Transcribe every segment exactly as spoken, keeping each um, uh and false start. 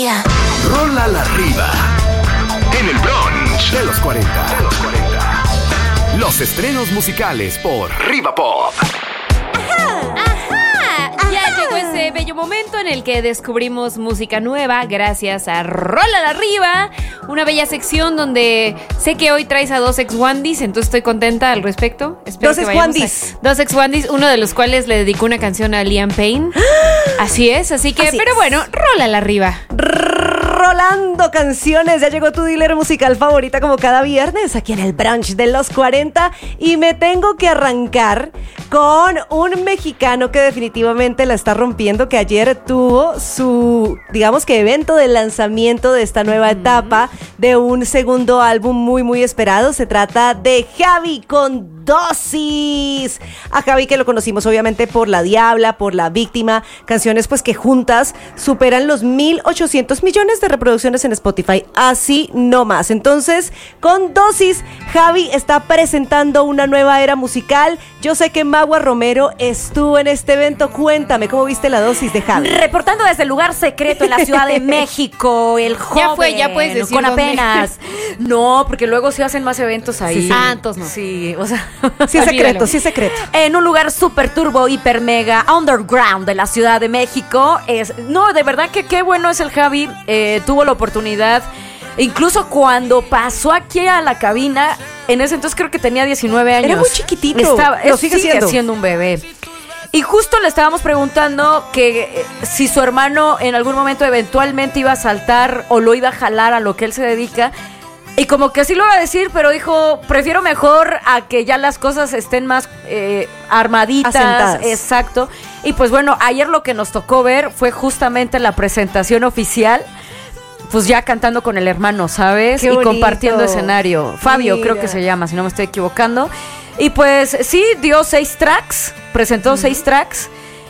Yeah. Rola la Riva. En el brunch de los cuarenta. De los cuarenta. Los estrenos musicales por Riva Pop. Ajá. Ajá. Ya llegó ese bello momento en el que descubrimos música nueva gracias a Rola la Riva, una bella sección donde sé que hoy traes a dos ex-Wandis, entonces estoy contenta al respecto. Espero dos ex-Wandis. Dos ex-Wandis, uno de los cuales le dedicó una canción a Liam Payne. Así es, así que, así pero es. Bueno, Rola la Riva. Rolando canciones, ya llegó tu dealer musical favorita como cada viernes aquí en el brunch de los cuarenta y me tengo que arrancar con un mexicano que definitivamente la está rompiendo, que ayer tuvo su, digamos que evento de lanzamiento de esta nueva etapa de un segundo álbum muy muy esperado. Se trata de Javi con Dosis. A Javi que lo conocimos obviamente por La Diabla, por La Víctima, canciones pues que juntas superan los mil ochocientos millones de reproducciones en Spotify, así no más. Entonces, con Dosis, Javi está presentando una nueva era musical. Yo sé que Magua Romero estuvo en este evento. Cuéntame, ¿cómo viste la dosis de Javi? Reportando desde el lugar secreto en la Ciudad de México, el joven. Ya fue, ya puedes decir con dónde. Apenas. No, porque luego sí hacen más eventos ahí. Sí, sí. Ah, entonces no. Sí, o sea. Sí es secreto, sí es secreto. En un lugar súper turbo, hiper mega, underground de la Ciudad de México. Es, no, de verdad que qué bueno es el Javi. Eh, tuvo la oportunidad, incluso cuando pasó aquí a la cabina, en ese entonces creo que tenía diecinueve años. Era muy chiquitito. Estaba, lo sigue, sigue siendo. siendo un bebé. Y justo le estábamos preguntando que eh, si su hermano en algún momento eventualmente iba a saltar o lo iba a jalar a lo que él se dedica. Y como que sí lo iba a decir, pero dijo, prefiero mejor a que ya las cosas estén más eh, armaditas. Asentadas. Exacto. Y pues bueno, ayer lo que nos tocó ver fue justamente la presentación oficial, pues ya cantando con el hermano, ¿sabes? Qué y bonito. Compartiendo escenario. Fabio, Mira. creo que se llama, si no me estoy equivocando. Y pues sí, dio seis tracks, presentó mm. seis tracks.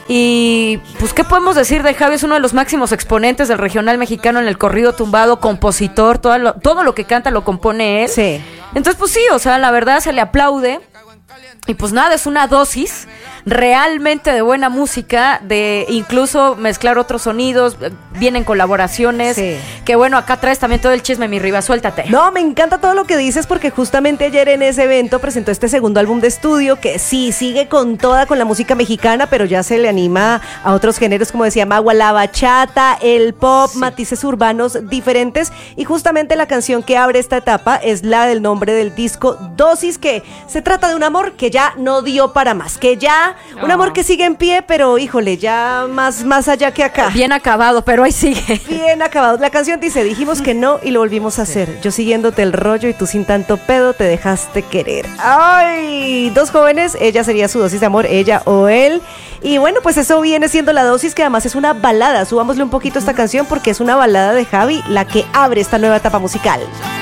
Y pues, ¿qué podemos decir de Javi? Es uno de los máximos exponentes del regional mexicano en el corrido tumbado, compositor, todo lo, todo lo que canta lo compone él. Sí. Entonces, pues sí, o sea, la verdad se le aplaude. Y pues nada, es una dosis realmente de buena música, de incluso mezclar otros sonidos, vienen colaboraciones, sí. Que bueno, acá traes también todo el chisme, mi Riva, suéltate. No, me encanta todo lo que dices porque justamente ayer en ese evento presentó este segundo álbum de estudio que sí, sigue con toda, con la música mexicana, pero ya se le anima a otros géneros, como decía Magua, la bachata, el pop, sí. Matices urbanos diferentes, y justamente la canción que abre esta etapa es la del nombre del disco, Dosis, que se trata de un amor que ya no dio para más, que ya, oh. un amor que sigue en pie, pero híjole, ya más, más allá que acá. Bien acabado, pero ahí sigue. Bien acabado. La canción dice, dijimos que no y lo volvimos a hacer. Yo siguiéndote el rollo y tú sin tanto pedo te dejaste querer. ¡Ay! Dos jóvenes, ella sería su dosis de amor, ella o él. Y bueno, pues eso viene siendo la dosis, que además es una balada. Subámosle un poquito esta canción porque es una balada de Javi, la que abre esta nueva etapa musical.